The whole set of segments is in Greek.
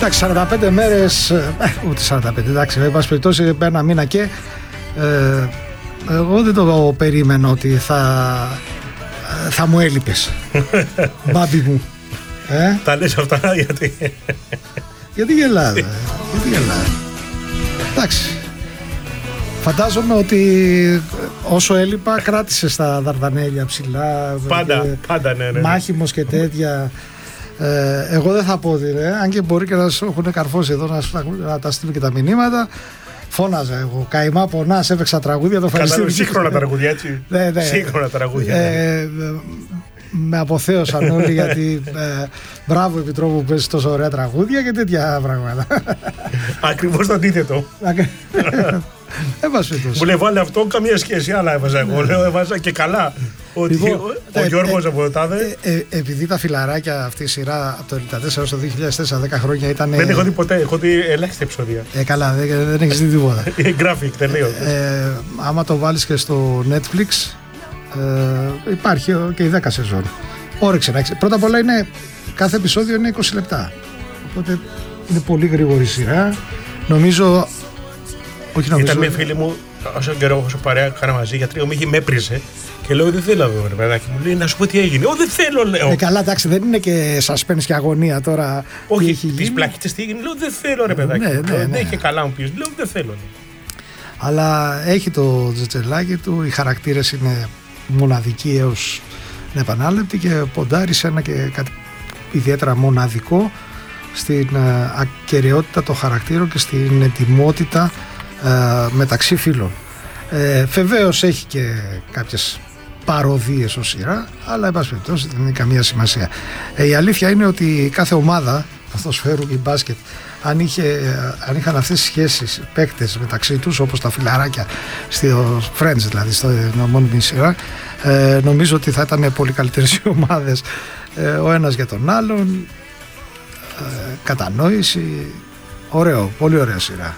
Εντάξει, 45 μέρες, ούτε 45, εντάξει, εν πάση περιπτώσει ένα μήνα και εγώ δεν το περίμενα ότι θα μου έλειπες. Μπάμπι μου. Τα λες αυτά Γιατί γελάτε. Εντάξει. Φαντάζομαι ότι όσο έλειπα κράτησες τα Δαρδανέλια ψηλά. Πάντα, ναι. Μάχημος και τέτοια. Εγώ δεν θα πω ότι αν και μπορεί και να σου έχουν καρφώσει εδώ να τα στείλουν και τα μηνύματα. Φώναζα εγώ. Καημά πονάς, έπαιξα τραγούδια. Το Κατάλαβε σύγχρονα τραγούδια, έτσι. Ναι. Σύγχρονα τραγούδια. Με αποθέωσαν όλοι γιατί μπράβο Επιτρόπου που παίζει τόσο ωραία τραγούδια και τέτοια πράγματα. Ακριβώς το αντίθετο. Μου λέει βάλε αυτό, καμία σχέση, άλλα έβαζα εγώ. Λέω έβαζα και καλά. Ότι ο Γιώργος από το τάδε. Επειδή τα φιλαράκια αυτή η σειρά από το 1994 έως το 2004, 10 χρόνια ήταν. Δεν έχω δει ποτέ, έχω δει ελάχιστα επεισόδια. Καλά, δεν έχεις δει τίποτα. Graphic, τελείω. Άμα το βάλεις και στο Netflix, υπάρχει και η 10 σεζόν. Όρεξε να έχεις. Πρώτα απ' όλα κάθε επεισόδιο είναι 20 λεπτά. Οπότε είναι πολύ γρήγορη σειρά. Νομίζω. Ήταν μια φίλη μου, όσο καιρό όσο παρέα κάναμε μαζί, γιατρή μου είχε έπριζε και λέω δεν θέλω ρε παιδάκι μου. Λέει να σου πω τι έγινε. Δεν θέλω, λέω. Καλά, εντάξει, δεν είναι και suspense και αγωνία τώρα. Όχι, τις πλακίτες τι έγινε. Λέω δεν θέλω, ρε παιδάκι. Δεν είχε καλά μου πει. Λέω δεν θέλω. Αλλά έχει το τζετζελάκι του, οι χαρακτήρες είναι μοναδικοί έως επανάληπτοι και ποντάρει σε ένα και κάτι ιδιαίτερα μοναδικό στην ακεραιότητα των χαρακτήρων και στην ετοιμότητα μεταξύ φίλων. Βεβαίως έχει και κάποιες παροδίες ως σειρά, αλλά εν πάση περιπτώσει δεν είναι καμία σημασία. Η αλήθεια είναι ότι κάθε ομάδα ποδοσφαίρου και μπάσκετ, αν είχαν αυτές τις σχέσεις παίκτες μεταξύ τους, όπως τα φιλαράκια στο Friends, δηλαδή στο μόνιμη σειρά, νομίζω ότι θα ήταν πολύ καλύτερες οι ομάδες, ο ένας για τον άλλον, κατανόηση. Ωραίο, πολύ ωραία σειρά.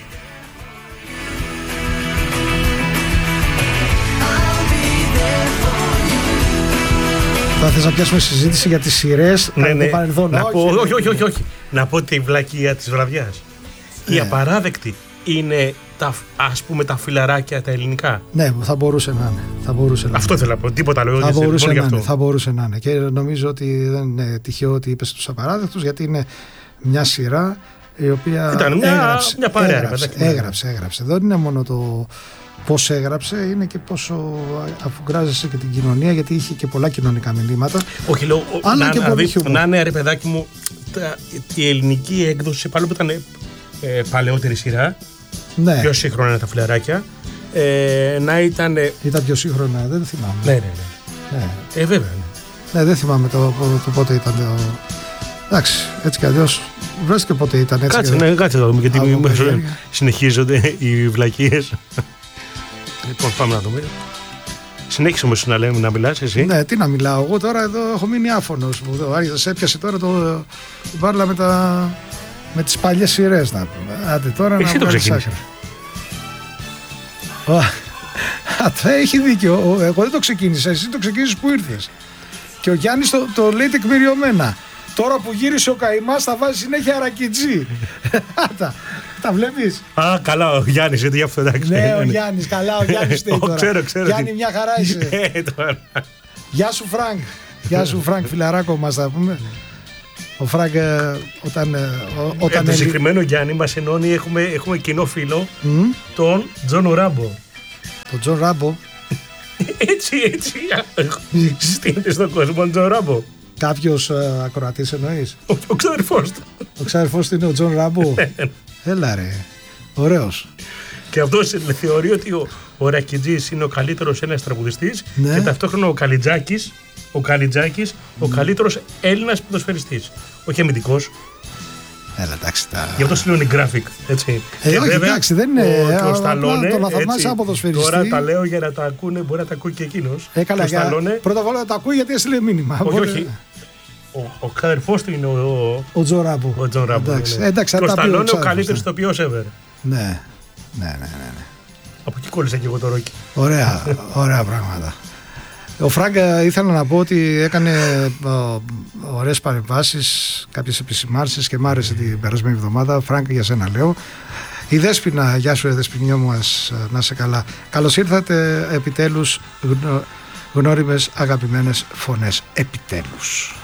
Θα θες να πιάσουμε συζήτηση για τις σειρές ναι. το παρελθόν? Όχι. Να πω τη βλακεία της βραδιάς. Η απαράδεκτη είναι τα φιλαράκια τα ελληνικά. Ναι, θα μπορούσε να είναι. Αυτό θέλω να πω, τίποτα άλλο. Θα μπορούσε να είναι. Και νομίζω ότι δεν είναι τυχαίο ότι είπες τους απαράδεκτους, γιατί είναι μια σειρά η οποία ήταν μια παρέα. Έγραψε. Δεν είναι μόνο το πώς έγραψε, είναι και πόσο αφουγκράζεσαι και την κοινωνία, γιατί είχε και πολλά κοινωνικά μηνύματα. Όχι, λέω, να είναι ρε παιδάκι μου, η ελληνική έκδοση, πάλι που ήταν παλαιότερη σειρά, ναι. Πιο σύγχρονα είναι τα φιλαράκια, να ήταν. Ήταν πιο σύγχρονα, δεν θυμάμαι. Ναι. Βέβαια. Ναι, δεν θυμάμαι το πότε ήταν το. Εντάξει, έτσι κι αλλιώς. Βρες και πότε ήταν έτσι. Κάτσε να δούμε, γιατί συνεχίζονται οι βλακίες. Λοιπόν, πάμε να δούμε. Συνέχισε όμως να μιλάς εσύ. Ναι, τι να μιλάω. Εγώ τώρα εδώ έχω μείνει άφωνος. Ο Άρης έπιασε τώρα το μπάρλα με τις παλιές σειρές. Άντε τώρα εσύ το ξεκίνησες. Έχει δίκιο. Εγώ δεν το ξεκίνησα. Εσύ το ξεκίνησες που ήρθες. Και ο Γιάννης το λέει τεκμηριωμένα. Τώρα που γύρισε ο Καημάς θα βάζει συνέχεια αρακιτζή. Τα βλέπεις. Καλά, ο Γιάννης, γιατί γι' αυτό εντάξει. Ναι, ο Γιάννης, καλά, ο Γιάννης στέει τώρα. Ξέρω. Γιάννη, μια χαρά είσαι. Γεια σου Φρανκ. Γεια σου Φρανκ, φιλαράκο μας θα πούμε. Ο Φρανκ όταν το συγκεκριμένο Γιάννη μας ενώνει, έχουμε κοινό φίλο, τον Τζον Ράμπο. Τον Τζον Ράμπο. Έτσι. Στείνεται στον κόσμο, Τζον Ράμπο. Κάποιος ακροατής εννοείς? Ο ξαδερφός του. Ο ξαδερφός του είναι ο Τζον Ράμπο. Έλα ρε, ωραίος. Και αυτός θεωρεί ότι ο Ρακιτζής είναι ο καλύτερος Έλληνας τραγουδιστής, ναι. Και ταυτόχρονα ο Καλιτζάκης ο καλύτερος Έλληνας ποδοσφαιριστής. Όχι αμυντικός. Έλα, εντάξει. Γι' αυτό σου λέω είναι graphic. Έτσι. Όχι, εντάξει, δεν είναι. Ο Σταλόνε. Το να θαυμάσει ένα ποδοσφαιριστή. Τώρα τα λέω για να τα ακούνε, μπορεί να τα ακούει και εκείνος. Πρώτα απ' όλα να τα ακούει γιατί έστειλε μήνυμα. Όχι. Ο ξαδερφός του είναι ο Τζον Ράμπο. Ο Τζον Ράμπο. Εντάξει, και ο Σταλόνε ο καλύτερος ηθοποιός ever. Ναι. Από εκεί κόλλησα και εγώ το Ρόκι. Ωραία πράγματα. Ο Φρανκ ήθελα να πω ότι έκανε ωραίες παρεμβάσεις, κάποιες επισημάνσεις και μ' άρεσε την περασμένη εβδομάδα. Φρανκ, για σένα λέω. Η Δέσποινα, γεια σου Δεσποινιό μας, να σε καλά. Καλώς ήρθατε, επιτέλους γνώριμες αγαπημένες φωνές, επιτέλους.